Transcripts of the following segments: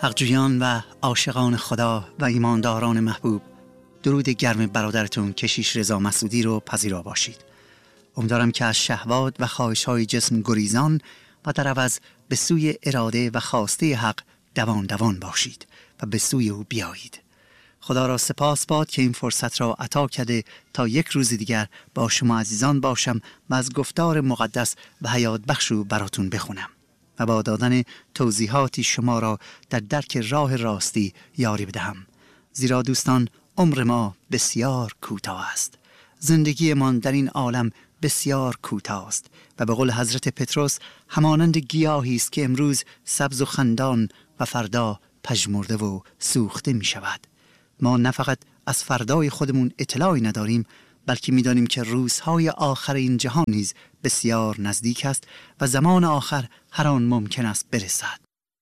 حقجویان و عاشقان خدا و ایمانداران محبوب، درود گرم برادرتون کشیش رضا مسعودی رو پذیرا باشید. امیدوارم که از شهوات و خواهش‌های جسم گریزان و در عوض به سوی اراده و خواسته حق دوان باشید و به سوی او بیایید. خدا را سپاس باد که این فرصت را عطا کرده تا یک روز دیگر با شما عزیزان باشم و از گفتار مقدس و حیات بخش رو براتون بخونم و با دادن توضیحاتی شما را در درک راه راستی یاری بدهم. زیرا دوستان، عمر ما بسیار کوتاه است. زندگیمان در این عالم بسیار کوتاه است و به قول حضرت پتروس همانند گیاهی است که امروز سبز و خندان و فردا پژمرده و سوخته می شود. ما نه فقط از فردای خودمون اطلاعی نداریم، بلکه می دانیم که روزهای آخر این جهان نیز بسیار نزدیک است و زمان آخر هر آن ممکن است برسد.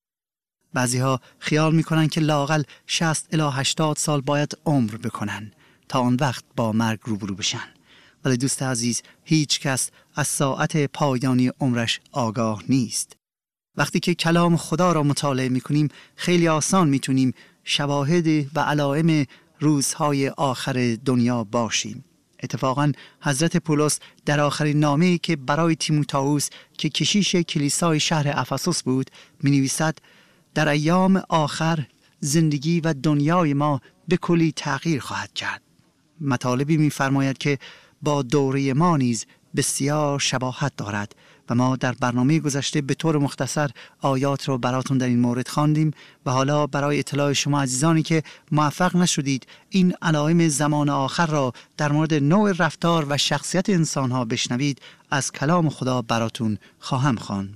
بعضیها خیال می کنند که لااقل 60 الی 80 سال باید عمر بکنن تا آن وقت با مرگ روبرو بشن. ولی دوست عزیز، هیچ کس از ساعت پایانی عمرش آگاه نیست. وقتی که کلام خدا را مطالعه می کنیم، خیلی آسان می تونیم شواهد و علائم روزهای آخر دنیا باشیم. اتفاقاً حضرت پولس در آخرین نامه‌ای که برای تیموتائوس که کشیش کلیسای شهر افسوس بود می نویسد: در ایام آخر زندگی و دنیای ما به کلی تغییر خواهد کرد. مطالبی می فرماید که با دوره ما نیز بسیار شباهت دارد و ما در برنامه گذشته به طور مختصر آیات رو براتون در این مورد خواندیم و حالا برای اطلاع شما عزیزانی که موفق نشدید این علائم زمان آخر را در مورد نوع رفتار و شخصیت انسان‌ها بشنوید، از کلام خدا براتون خواهم خواند.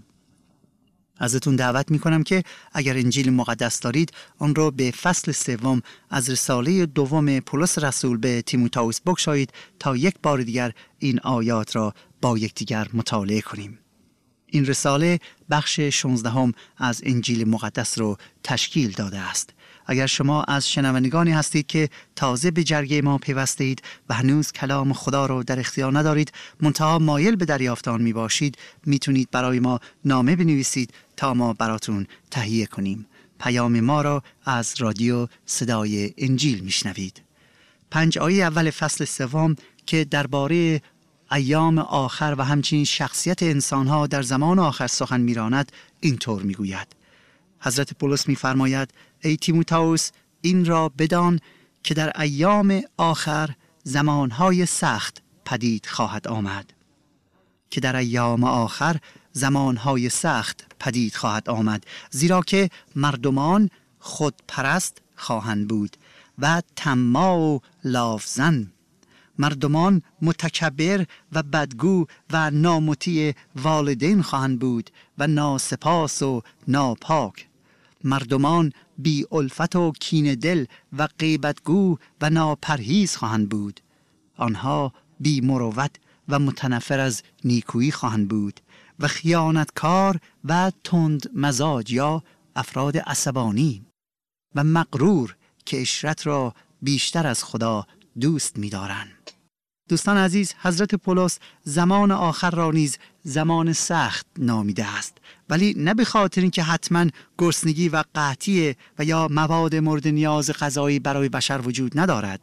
ازتون دعوت میکنم که اگر انجیل مقدس دارید آن را به فصل 3 از رساله دوم پولس رسول به تیموتائوس بگشایید تا یک بار دیگر این آیات را با یکدیگر مطالعه کنیم. این رساله بخش 16 از انجیل مقدس رو تشکیل داده است. اگر شما از شنوندگانی هستید که تازه به جرگه ما پیوسته اید و هنوز کلام خدا رو در اختیار ندارید، منتها مایل به دریافت آن می باشید، میتونید برای ما نامه بنویسید تا ما براتون تهیه کنیم. پیام ما را از رادیو صدای انجیل میشنوید. 5 آیه اول فصل 3 که درباره ایام آخر و همچنین شخصیت انسانها در زمان آخر سخن میراند اینطور میگوید. حضرت پولس میفرماید: ای تیموتائوس، این را بدان که در ایام آخر زمانهای سخت پدید خواهد آمد. که در ایام آخر زمانهای سخت پدید خواهد آمد، زیرا که مردمان خودپرست خواهند بود و طماع و لاوزن. مردمان متکبر و بدگو و نامطیع والدین خواهند بود و ناسپاس و ناپاک. مردمان بی الفت و کینه دل و غیبتگو و ناپرهیز خواهند بود. آنها بی مروت و متنفر از نیکویی خواهند بود و خیانتکار و تند مزاج یا افراد عصبانی و مغرور که عشرت را بیشتر از خدا دوست می دارند. دوستان عزیز، حضرت پولس زمان آخر را نیز زمان سخت نامیده است، ولی نه به خاطر اینکه حتما گرسنگی و قحطی و یا مواد مورد نیاز غذایی برای بشر وجود ندارد.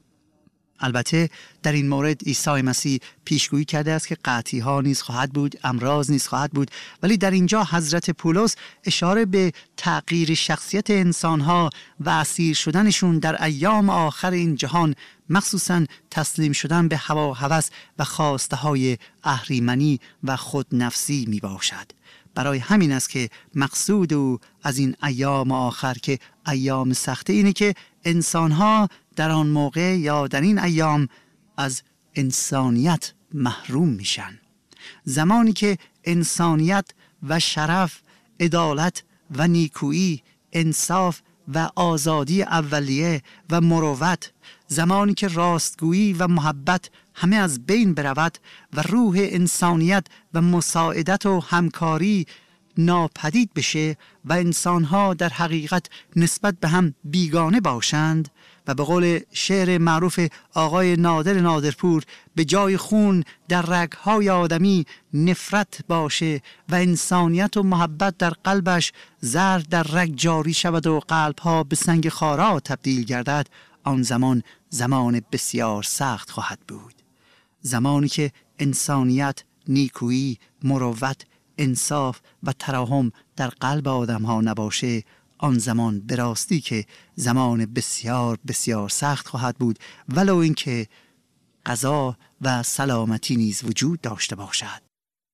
البته در این مورد عیسی مسیح پیشگویی کرده است که قحطی ها نیز خواهد بود، امراض نیز خواهد بود، ولی در اینجا حضرت پولس اشاره به تغییر شخصیت انسان ها و اسیر شدنشون در ایام آخر این جهان، مخصوصاً تسلیم شدن به هوا و هوس و خواسته های اهریمنی و خودنفسی می باشد. برای همین است که مقصود او از این ایام آخر که ایام سخته اینه که انسان‌ها در آن موقع یا در این ایام از انسانیت محروم میشن. زمانی که انسانیت و شرف، عدالت و نیکویی، انصاف و آزادی اولیه و مروت، زمانی که راستگویی و محبت همه از بین برود و روح انسانیت و مساعدت و همکاری ناپدید بشه و انسانها در حقیقت نسبت به هم بیگانه باشند، و به قول شعر معروف آقای نادر نادرپور به جای خون در رگ‌های آدمی نفرت باشه و انسانیت و محبت در قلبش زرد در رگ جاری شود و قلب‌ها به سنگ خارا تبدیل گردد، آن زمان زمان بسیار سخت خواهد بود. زمانی که انسانیت، نیکویی، مروت، انصاف و تراحم در قلب آدم‌ها نباشه، آن زمان به راستی که زمان بسیار بسیار سخت خواهد بود، ولو اینکه قضا و سلامتی نیز وجود داشته باشد.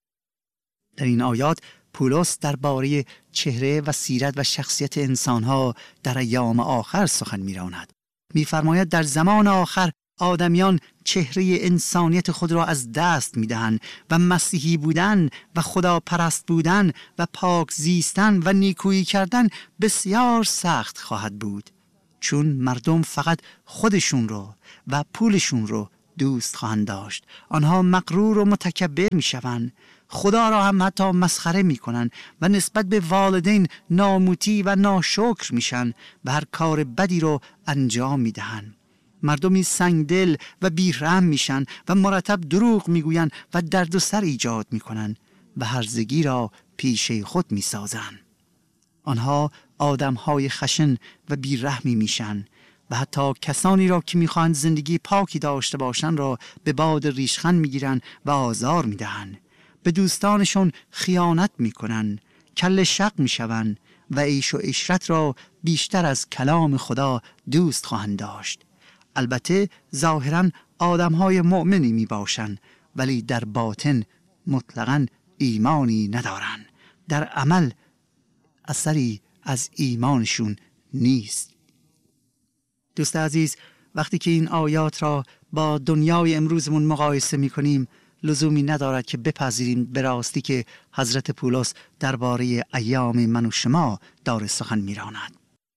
در این آیات پولس درباره چهره و سیرت و شخصیت انسان‌ها در ایام آخر سخن می‌راند. می‌فرماید در زمان آخر آدمیان چهره انسانیت خود را از دست می‌دهند و مسیحی بودن و خدا پرست بودن و پاک زیستن و نیکویی کردن بسیار سخت خواهد بود، چون مردم فقط خودشون رو و پولشون رو دوست خواهند داشت. آنها مغرور و متکبر می‌شوند، خدا را هم حتی مسخره می‌کنند و نسبت به والدین نامطیع و ناشکر میشن و هر کار بدی رو انجام میدهند. مردمی سنگدل و بیرحم میشن و مرتب دروغ میگویند و درد و سر ایجاد میکنن و هرزگی را پیشه خود میسازن. آنها آدمهای خشن و بیرحمی میشن و حتی کسانی را که میخواهند زندگی پاکی داشته باشند را به باد ریشخند میگیرن و آزار میدهن. به دوستانشون خیانت میکنن، کله شق میشون و عیش و عشرت را بیشتر از کلام خدا دوست خواهند داشت. البته ظاهراً آدم‌های مؤمنی میباشند، ولی در باطن مطلقاً ایمانی ندارند. در عمل اثری از ایمانشون نیست. دوست عزیز، وقتی که این آیات را با دنیای امروزمون مقایسه می‌کنیم، لزومی ندارد که بپذیریم به راستی که حضرت پولس درباره ایام من و شما داره سخن می‌راند.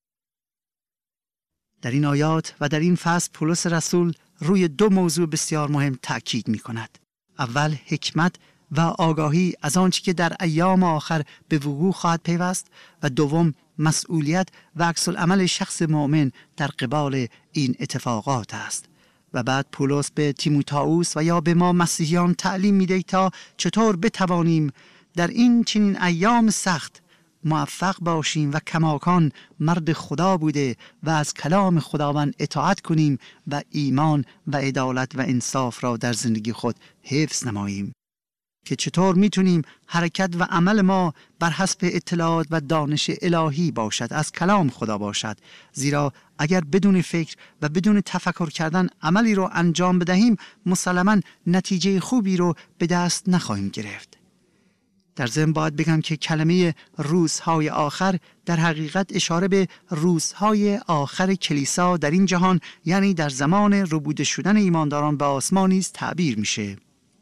در این آیات و در این فصل پولس رسول روی دو موضوع بسیار مهم تأکید می کند. اول حکمت و آگاهی از آنچه که در ایام آخر به وقوع خواهد پیوست و دوم مسئولیت و عکس العمل شخص مؤمن در قبال این اتفاقات است. و بعد پولس به تیموتائوس و یا به ما مسیحیان تعلیم میده تا چطور بتوانیم در این چنین ایام سخت موفق باشیم و کماکان مرد خدا بوده و از کلام خداوند اطاعت کنیم و ایمان و عدالت و انصاف را در زندگی خود حفظ نماییم. که چطور میتونیم حرکت و عمل ما بر حسب اطلاعات و دانش الهی باشد، از کلام خدا باشد. زیرا اگر بدون فکر و بدون تفکر کردن عملی رو انجام بدهیم، مسلماً نتیجه خوبی رو به دست نخواهیم گرفت. در ضمن باید بگم که کلمه روزهای آخر در حقیقت اشاره به روزهای آخر کلیسا در این جهان، یعنی در زمان ربوده شدن ایمانداران به آسمان نیز تعبیر میشه.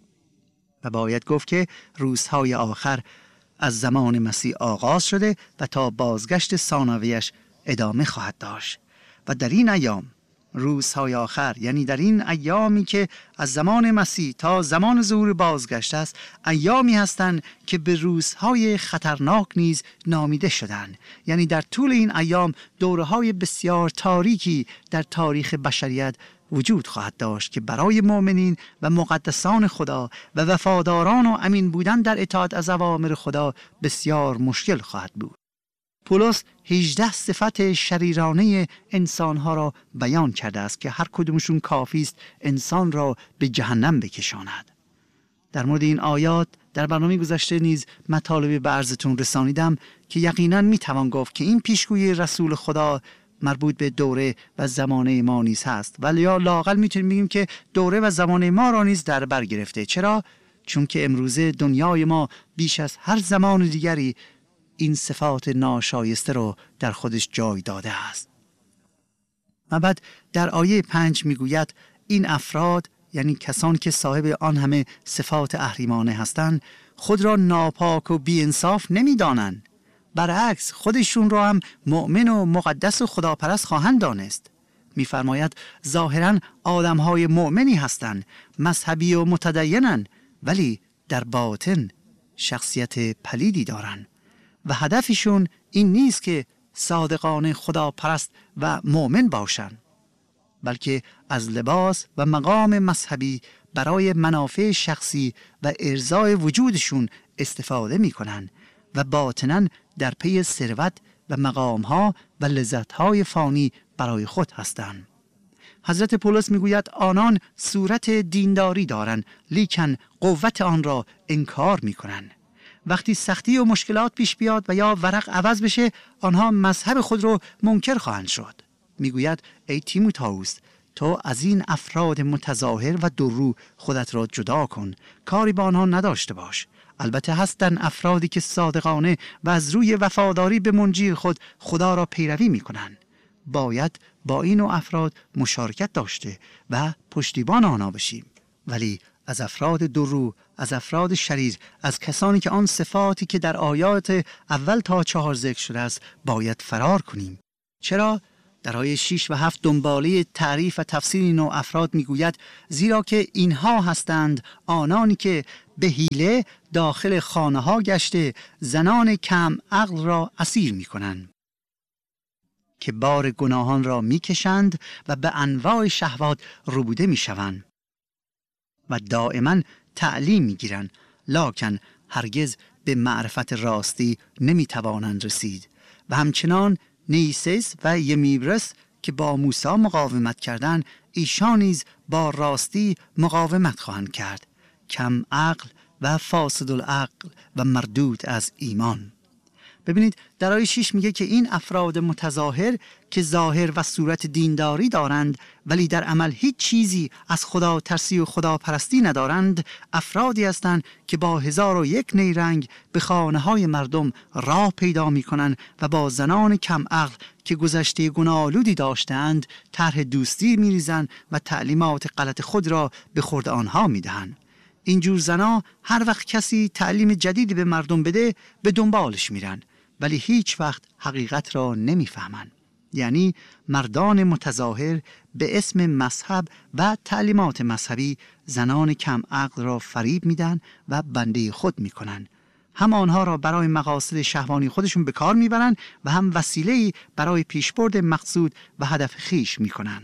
و باید گفت که روزهای آخر از زمان مسیح آغاز شده و تا بازگشت ثانویش ادامه خواهد داشت. و در این ایام، روزهای آخر، یعنی در این ایامی که از زمان مسیح تا زمان ظهور بازگشت است، ایامی هستند که به روزهای خطرناک نیز نامیده شدند. یعنی در طول این ایام دوره‌های بسیار تاریکی در تاریخ بشریت وجود خواهد داشت که برای مؤمنین و مقدسان خدا و وفاداران و امین بودن در اطاعت از اوامر خدا بسیار مشکل خواهد بود. پولس 18 صفت شریرانه انسانها را بیان کرده است که هر کدومشون کافی است انسان را به جهنم بکشاند. در مورد این آیات در برنامه گذشته نیز مطالبی به عرضتون رسانیدم که یقیناً میتوان گفت که این پیشگویی رسول خدا مربوط به دوره و زمانه ما نیز هست، ولی یا لااقل میتونیم بگیم که دوره و زمانه ما را نیز در بر گرفته. چرا؟ چون که امروزه دنیای ما بیش از هر زمان دیگری این صفات ناشایسته رو در خودش جای داده است. و بعد در آیه 5 میگوید این افراد، یعنی کسانی که صاحب آن همه صفات اهریمنه هستند، خود را ناپاک و بی‌انصاف نمی‌دانند. برعکس خودشون را هم مؤمن و مقدس و خداپرست خواهند دانست. می‌فرماید ظاهراً آدم‌های مؤمنی هستند، مذهبی و متدینند، ولی در باطن شخصیت پلیدی دارند و هدفشون این نیست که صادقانه خداپرست و مؤمن باشند. بلکه از لباس و مقام مذهبی برای منافع شخصی و ارضای وجودشون استفاده میکنن و باطناً در پی ثروت و مقامها و لذتهای فانی برای خود هستند. حضرت پولس میگوید آنان صورت دینداری دارند لیکن قوت آن را انکار میکنند. وقتی سختی و مشکلات پیش بیاد و یا ورق عوض بشه، آنها مذهب خود رو منکر خواهند شد. میگوید ای تیموتائوس، تو از این افراد متظاهر و درو خودت را جدا کن، کاری با آنها نداشته باش. البته هستند افرادی که صادقانه و از روی وفاداری به منجی خود خدا را پیروی میکنند. باید با این نوع افراد مشارکت داشته و پشتیبان آنها بشیم. ولی از افراد درو، از افراد شریر، از کسانی که آن صفاتی که در آیات اول تا 4 ذکر شده است باید فرار کنیم. چرا؟ در آیه 6 و 7 دنباله تعریف و تفسیر این نوع افراد میگوید زیرا که اینها هستند آنانی که به حیله داخل خانه ها گشته زنان کم عقل را اسیر میکنند، که بار گناهان را میکشند و به انواع شهوات ربوده میشوند و دائما تعلیم میگیرند، لکن هرگز به معرفت راستی نمیتوانند رسید. و همچنان نیسیس و یمیبرس که با موسی مقاومت کردند، ایشان نیز با راستی مقاومت خواهند کرد. کم عقل و فاسد العقل و مردود از ایمان. ببینید در آیه 6 میگه که این افراد متظاهر که ظاهر و صورت دینداری دارند ولی در عمل هیچ چیزی از خدا ترسی و خدا پرستی ندارند، افرادی هستند که با 1001 نیرنگ به خانه های مردم راه پیدا میکنند و با زنان کم عقل که گذشته گناه‌آلودی داشتند طرح دوستی میریزند و تعلیمات غلط خود را به خورد آنها میدهند. اینجور زنا هر وقت کسی تعلیم جدیدی به مردم بده به دنبالش میرن، ولی هیچ وقت حقیقت را نمیفهمن. یعنی مردان متظاهر به اسم مذهب و تعلیمات مذهبی زنان کم عقل را فریب میدن و بنده خود میکنن. هم آنها را برای مقاصد شهوانی خودشون به کار میبرن و هم وسیله‌ای برای پیشبرد مقصود و هدف خیش میکنن.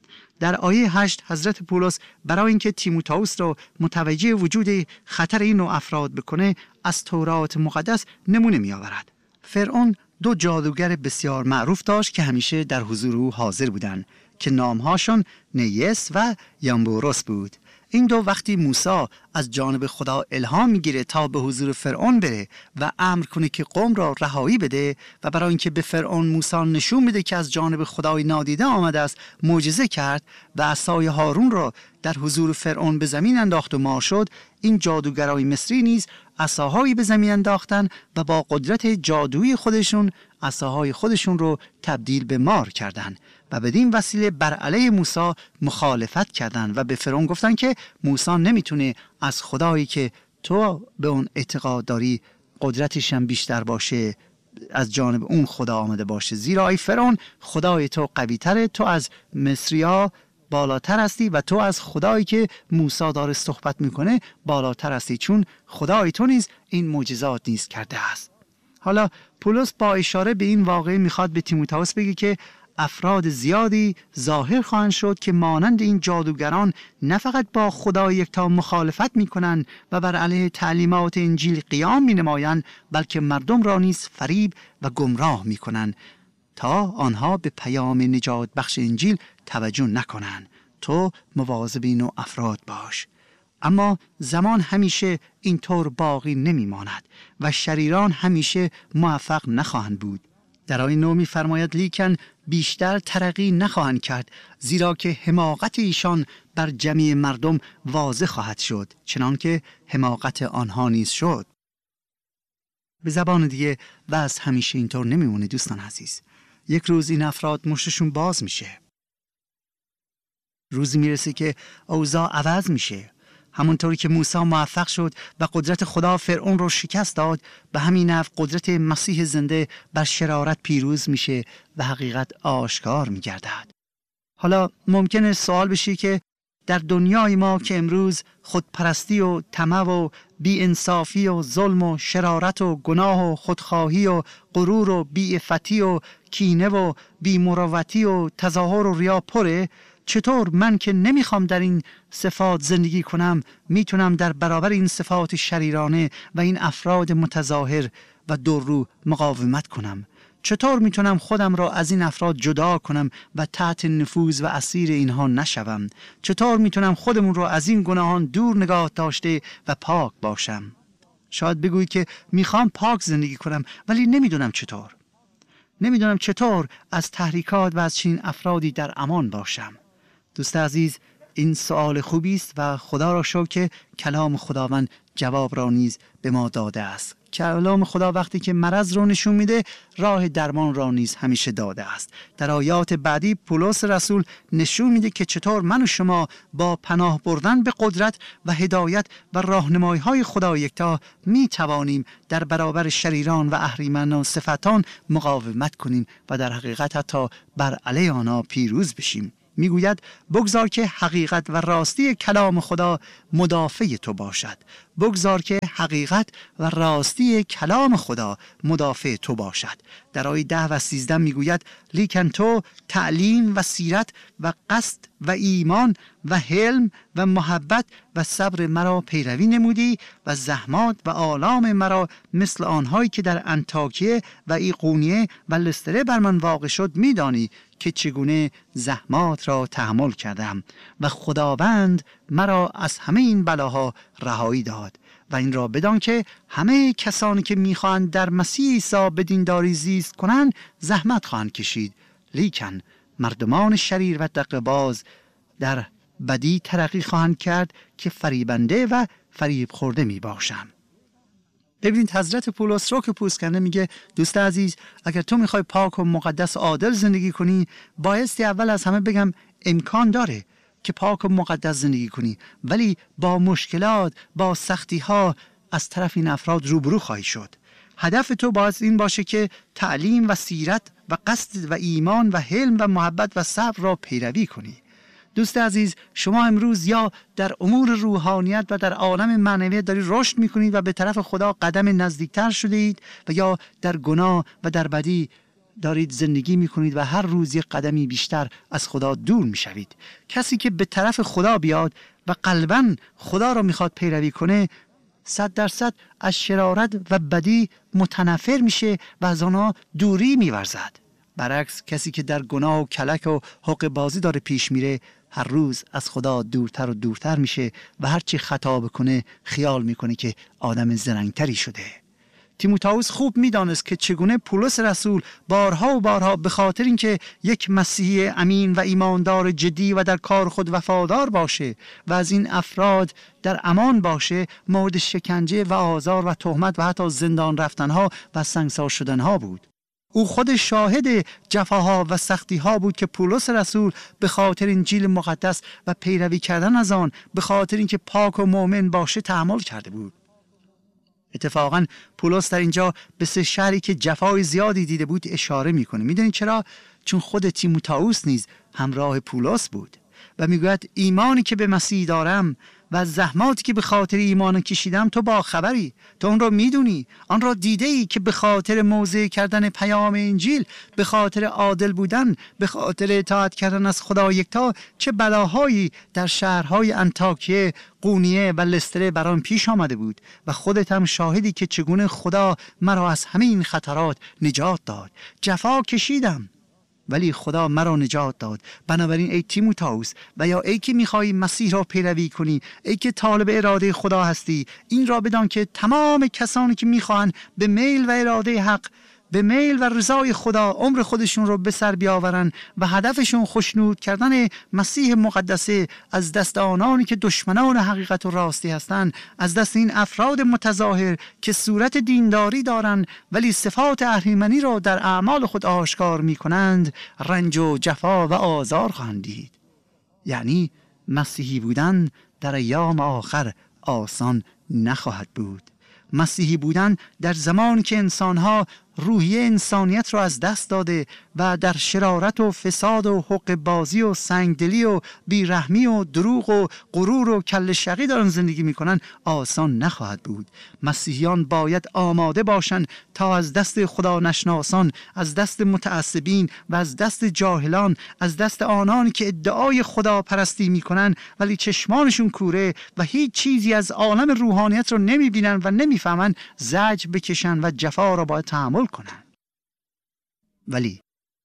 در آیه 8 حضرت پولس برای اینکه تیموتائوس را متوجه وجود خطر این نوع افراد بکنه از تورات مقدس نمونه می آورد. فرعون 2 جادوگر بسیار معروف داشت که همیشه در حضور او حاضر بودند که نامهاشون نیس و یامبوروس بود. این 2 وقتی موسی از جانب خدا الهام میگیره تا به حضور فرعون بره و امر کنه که قوم را رهایی بده و برای اینکه به فرعون موسی نشون میده که از جانب خدای نادیده آمده است، معجزه کرد و عصای هارون را در حضور فرعون به زمین انداخت و مار شد. این جادوگرای مصری نیز عصاهایی به زمین انداختن و با قدرت جادویی خودشون عصاهای خودشون رو تبدیل به مار کردند و بدین وسیله بر علیه موسی مخالفت کردند و به فرعون گفتن که موسی نمیتونه از خدایی که تو به اون اعتقاد داری قدرتش هم بیشتر باشه از جانب اون خدا آمده باشه، زیرا ای فرعون خدای تو قوی تره، تو از مصری‌ها بالاتر هستی و تو از خدایی که موسی داره صحبت میکنه بالاتر هستی، چون خدای تو نیز این معجزات نیز کرده است. حالا پولس با اشاره به این واقعه میخواد به تیموتائوس بگه که افراد زیادی ظاهر خواهند شد که مانند این جادوگران نه فقط با خدای یکتا مخالفت میکنند و بر علیه تعلیمات انجیل قیام مینمایند، بلکه مردم را نیز فریب و گمراه میکنند تا آنها به پیام نجات بخش انجیل توجه نکنند. تو مواظب این نوع افراد باش. اما زمان همیشه اینطور باقی نمیماند و شریران همیشه موفق نخواهند بود. در آیه 9 می‌فرماید لیکن بیشتر ترقی نخواهند کرد، زیرا که حماقت ایشان بر جمیع مردم واضح خواهد شد، چنان که حماقت آنها نیز شد. به زبان دیگه وضع همیشه اینطور نمیمونه دوستان عزیز. یک روز این افراد مشتشون باز میشه. روزی میرسه که اوضاع عوض میشه. همونطوری که موسی موفق شد و قدرت خدا فرعون رو شکست داد، به همین نحو قدرت مسیح زنده بر شرارت پیروز میشه و حقیقت آشکار میگردد. حالا ممکنه سوال بشه که در دنیای ما که امروز خودپرستی و طمع و بی‌انصافی و ظلم و شرارت و گناه و خودخواهی و غرور و بی‌عفتی و کینه و بی‌مروتی و تظاهر و ریا پره، چطور من که نمیخوام در این صفات زندگی کنم میتونم در برابر این صفات شریرانه و این افراد متظاهر و دورو مقاومت کنم؟ چطور میتونم خودم را از این افراد جدا کنم و تحت نفوذ و اسیر اینها نشوم؟ چطور میتونم خودمون را از این گناهان دور نگاه داشته و پاک باشم؟ شاید بگویید که میخوام پاک زندگی کنم ولی نمیدونم چطور از تحریکات و از چنین افرادی در امان باشم. دوست عزیز، این سوال خوبی است و خدا را شکر که کلام خداوند جواب را نیز به ما داده است. کلام خدا وقتی که مرض رو نشون میده راه درمان را نیز همیشه داده است. در آیات بعدی پولس رسول نشون میده که چطور من و شما با پناه بردن به قدرت و هدایت و راهنمایی های خدا یکتا می توانیم در برابر شریران و اهریمنان صفتان مقاومت کنیم و در حقیقت حتی بر علیه آنها پیروز بشیم. میگوید بگذار که حقیقت و راستی کلام خدا مدافع تو باشد. بگذار که حقیقت و راستی کلام خدا مدافع تو باشد. در آیه 10 و 13 میگوید لیکن تو تعلیم و سیرت و قصد و ایمان و حلم و محبت و صبر مرا پیروی نمودی و زحمات و آلام مرا مثل آنهایی که در انطاکیه و ایقونیه و لستره بر من واقع شد میدانی که چگونه زحمات را تحمل کردم و خداوند مرا از همه این بلاها رهایی داد. و این را بدان که همه کسانی که میخواهند در مسیح عیسی به دینداری زیست کنند زحمت خواهند کشید، لیکن مردمان شریر و دقه‌باز در بدی ترقی خواهند کرد که فریبنده و فریب خورده می باشند. ببینید حضرت پولس رو که پوست کنده میگه دوست عزیز، اگر تو میخوای پاک و مقدس و عادل زندگی کنی بایستی اول از همه بگم امکان داره که پاک و مقدس زندگی کنی، ولی با مشکلات، با سختی ها از طرف این افراد روبرو خواهی شد. هدف تو باید این باشه که تعلیم و سیرت و قصد و ایمان و حلم و محبت و صبر را پیروی کنی. دوست عزیز، شما امروز یا در امور روحانیت و در عالم معنویت دارید رشد میکنید و به طرف خدا قدم نزدیکتر شدید و یا در گناه و در بدی دارید زندگی میکنید و هر روز یک قدمی بیشتر از خدا دور میشوید. کسی که به طرف خدا بیاد و قلباً خدا را میخواد پیروی کنه 100% از شرارت و بدی متنفر میشه و از آنها دوری میورزد. برعکس کسی که در گناه و کلک و حق بازی داره پیش میره هر روز از خدا دورتر و دورتر میشه و هرچی خطا بکنه خیال میکنه که آدم زرنگتری شده. تیموتائوس خوب میدانست که چگونه پولس رسول بارها و بارها به خاطر اینکه یک مسیحی امین و ایماندار جدی و در کار خود وفادار باشه و از این افراد در امان باشه مورد شکنجه و آزار و تهمت و حتی زندان رفتنها و سنگسار شدنها بود. او خود شاهد جفاها و سختیها بود که پولس رسول به خاطر انجیل مقدس و پیروی کردن از آن، به خاطر اینکه پاک و مؤمن باشه تحمل کرده بود. اتفاقا پولس در اینجا به 3 شهری که جفای زیادی دیده بود اشاره میکنه. میدونید چرا؟ چون خود تیموتائوس نیز همراه پولس بود و میگوید ایمانی که به مسیح دارم و زحماتی که به خاطر ایمان کشیدم تو با خبری، تو اون را میدونی، آن را دیده ای که به خاطر موضع کردن پیام انجیل، به خاطر عادل بودن، به خاطر اطاعت کردن از خدا یکتا چه بلاهایی در شهرهای انطاکیه، قونیه و لستره برام پیش آمده بود و خودت هم شاهدی که چگونه خدا مرا از همه این خطرات نجات داد. جفا کشیدم ولی خدا مرا نجات داد. بنابراین ای تیموتائوس و یا ای که میخوایی مسیح را پیروی کنی، ای که طالب اراده خدا هستی، این را بدان که تمام کسانی که میخوان به میل و اراده حق، به میل و رضای خدا عمر خودشون رو به سر بیاورن و هدفشون خوشنود کردن مسیح مقدسه از دست آنانی که دشمنان حقیقت و راستی هستند، از دست این افراد متظاهر که صورت دینداری دارند ولی صفات اهریمنی را در اعمال خود آشکار میکنند، رنج و جفا و آزار خواهند دید. یعنی مسیحی بودن در ایام آخر آسان نخواهد بود. مسیحی بودن در زمانی که انسانها روحیه انسانیت رو از دست داده و در شرارت و فساد و حق بازی و سنگدلی و بیرحمی و دروغ و غرور و کل شقی دارن زندگی میکنن آسان نخواهد بود. مسیحیان باید آماده باشن تا از دست خدا نشناسان، از دست متعصبین و از دست جاهلان، از دست آنانی که ادعای خدا پرستی میکنن ولی چشمانشون کوره و هیچ چیزی از عالم روحانیت رو نمیبینن و نمیفهمن، زجر بکشن و جفا را باید تحمل کنن. ولی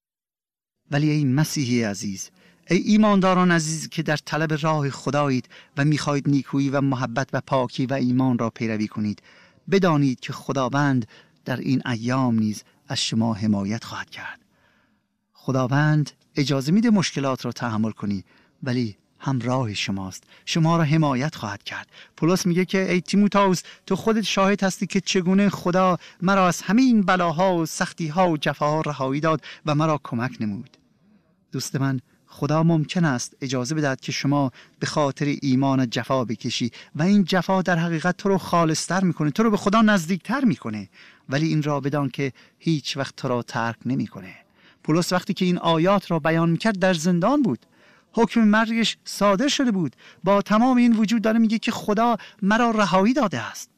ای مسیحی عزیز، ای ایمانداران عزیز که در طلب راه خدایید و میخواهید نیکویی و محبت و پاکی و ایمان را پیروی کنید، بدانید که خداوند در این ایام نیز از شما حمایت خواهد کرد. خداوند اجازه میده مشکلات را تحمل کنی، ولی همراه شماست، شما را حمایت خواهد کرد. پولس میگه که ای تیموتائوس، تو خودت شاهد هستی که چگونه خدا مرا از همین بلاها و سختیها و جفاها رهایی داد و مرا کمک نمود. دوست من، خدا ممکن است اجازه بدهد که شما به خاطر ایمان جفا بکشی و این جفا در حقیقت تو رو خالص‌تر میکنه، تو رو به خدا نزدیکتر میکنه، ولی این را بدان که هیچ وقت تو را ترک نمیکنه. پولس وقتی که این آیات را بیان میکرد در زندان بود، حکم مرگش صادر شده بود، با تمام این وجود داره میگه که خدا مرا رهایی داده است.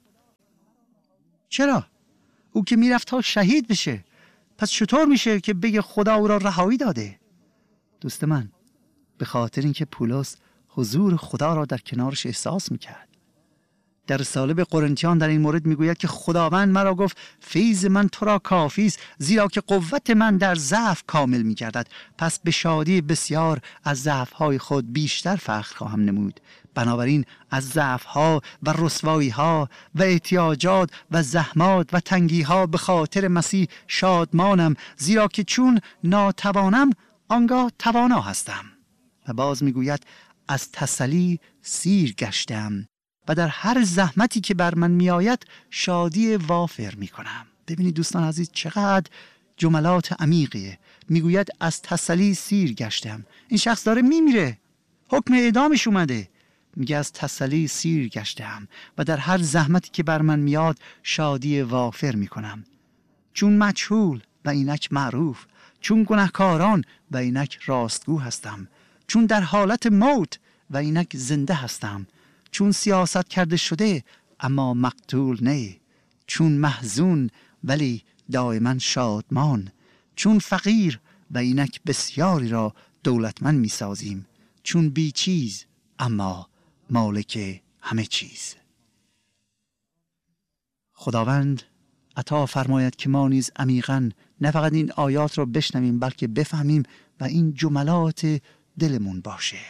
چرا؟ او که میرفت تا شهید بشه، پس چطور میشه که بگه خدا او را رهایی داده؟ دوست من، به خاطر اینکه پولس حضور خدا را در کنارش احساس میکرد. در رساله به قرنتیان در این مورد میگوید که خداوند مرا گفت فیض من تو را کافی است، زیرا که قوت من در ضعف کامل میگردد. پس به شادی بسیار از ضعف‌های خود بیشتر فخر خواهم نمود. بنابراین از ضعف‌ها و رسوایی‌ها و احتیاجات و زحمات و تنگی‌ها به خاطر مسیح شادمانم، زیرا که چون ناتوانم آنگاه توانا هستم. و باز میگوید از تسلی سیر گشتم و در هر زحمتی که بر من میآید شادی وافر میکنم. ببینید دوستان عزیز، چقدر جملات عمیقیه. میگوید از تسلی سیر گشتم. این شخص داره میمیره، حکم اعدامش اومده، میگه از تسلی سیر گشتم و در هر زحمتی که بر من میاد شادی وافر میکنم. چون مجهول و اینک معروف، چون گناهکاران و اینک راستگو هستم، چون در حالت موت و اینک زنده هستم، چون سیاست کرده شده اما مقتول نه، چون محزون ولی دائما شادمان، چون فقیر و اینک بسیاری را دولتمند می سازیم، چون بی چیز اما مالک همه چیز. خداوند عطا فرماید که ما نیز عمیقاً نه فقط این آیات را بشنویم بلکه بفهمیم و این جملات دلمون باشه.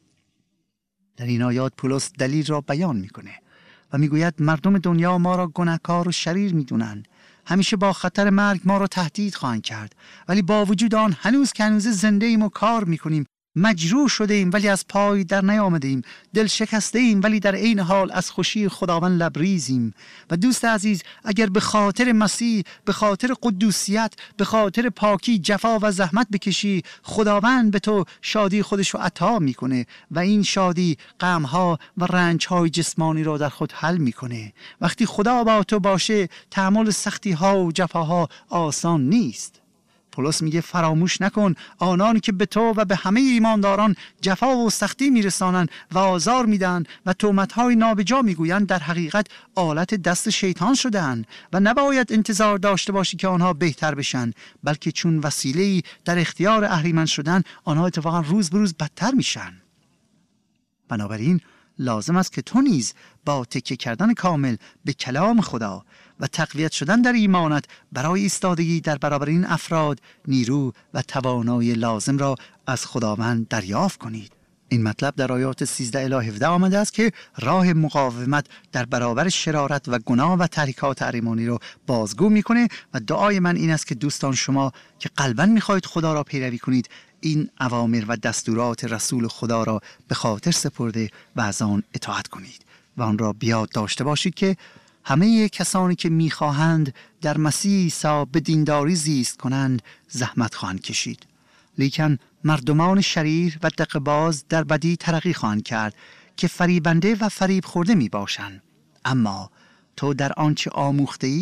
در این آیات پولس دلیل را بیان میکنه و میگوید مردم دنیا ما را گناهکار و شریر میدونن، همیشه با خطر مرگ ما را تهدید خواهند کرد، ولی با وجود آن هنوز که هنوز زنده ایم و کار میکنیم، مجروح شده ایم ولی از پای در نیامده ایم، دل شکسته ایم ولی در عین حال از خوشی خداوند لبریزیم. و دوست عزیز، اگر به خاطر مسیح، به خاطر قدوسیت، به خاطر پاکی جفا و زحمت بکشی، خداوند به تو شادی خودش رو عطا میکنه و این شادی غمها و رنجهای جسمانی را در خود حل میکنه. وقتی خدا با تو باشه تحمل سختی ها و جفاها آسان نیست. پولس میگه فراموش نکن آنانی که به تو و به همه ایمانداران جفا و سختی میرسانند و آزار میدن و تهمت‌های نابجا میگویند، در حقیقت آلت دست شیطان شدن و نباید انتظار داشته باشی که آنها بهتر بشن، بلکه چون وسیله‌ای در اختیار اهریمن شدن آنها اتفاقا روز به روز بدتر میشن. بنابراین لازم است که تو نیز با تکیه کردن کامل به کلام خدا و تقویت شدن در ایمانت برای ایستادگی در برابر این افراد نیرو و توانایی لازم را از خداوند دریافت کنید. این مطلب در آیات 13 الی 17 آمده است که راه مقاومت در برابر شرارت و گناه و تحریکات احریمانی رو بازگو میکنه و دعای من این است که دوستان شما که قلباً میخواهید خدا را پیروی کنید، این اوامر و دستورات رسول خدا را به خاطر سپرده و از آن اطاعت کنید و آن را بیاد داشته باشید که همه کسانی که میخواهند در مسیح عیسی به دینداری زیست کنند زحمت خواهند کشید، لیکن مردمان شریر و دقه‌باز در بدی ترقی خواهند کرد که فریبنده و فریب خورده می باشند. اما تو در آنچه آموخته ای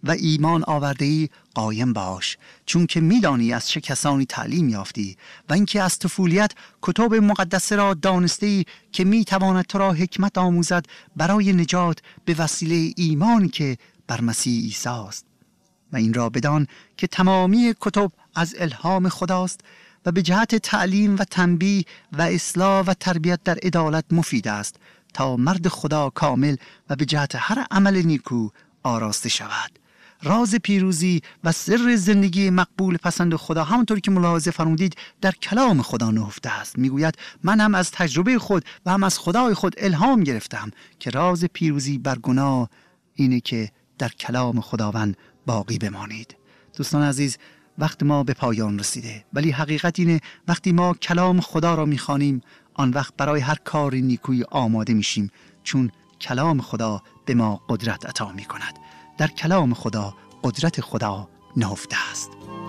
و ایمان آورده‌ای قایم باش، چون که می‌دانی از چه کسانی تعلیم یافتی و اینکه از طفولیت کتاب مقدسه را دانسته‌ای که می‌تواند تو را حکمت آموزد برای نجات به وسیله ایمانی که بر مسیح عیسی است. و این را بدان که تمامی کتب از الهام خداست و به جهت تعلیم و تنبیه و اصلاح و تربیت در عدالت مفید است تا مرد خدا کامل و به جهت هر عمل نیکو آراسته شود. راز پیروزی و سر زندگی مقبول پسند خدا همونطور که ملاحظه فرمودید در کلام خدا نهفته است. میگوید من هم از تجربه خود و هم از خدای خود الهام گرفتم که راز پیروزی بر گناه اینه که در کلام خداوند باقی بمانید. دوستان عزیز، وقت ما به پایان رسیده، ولی حقیقت اینه وقتی ما کلام خدا را میخوانیم آن وقت برای هر کار نیکویی آماده میشیم، چون کلام خدا به ما قدرت عطا میکند. در کلام خدا قدرت خدا نهفته است.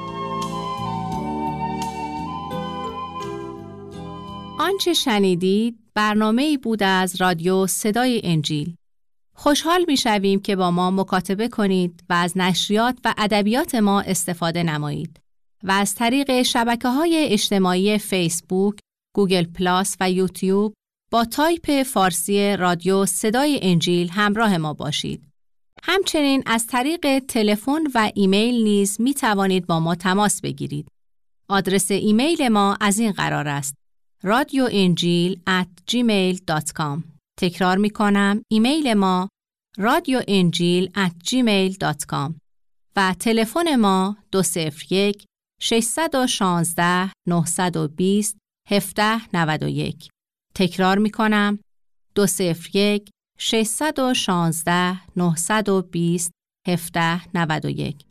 آنچه شنیدید برنامه‌ای بود از رادیو صدای انجیل. خوشحال می‌شویم که با ما مکاتبه کنید و از نشریات و ادبیات ما استفاده نمایید و از طریق شبکه‌های اجتماعی فیسبوک، گوگل پلاس و یوتیوب با تایپ فارسی رادیو صدای انجیل همراه ما باشید. همچنین از طریق تلفن و ایمیل نیز می توانید با ما تماس بگیرید. آدرس ایمیل ما از این قرار است: radioinjil@gmail.com. تکرار می کنم، ایمیل ما radioinjil@gmail.com و تلفن ما 201 616 920 1791. تکرار می کنم، 201 616 920 1791.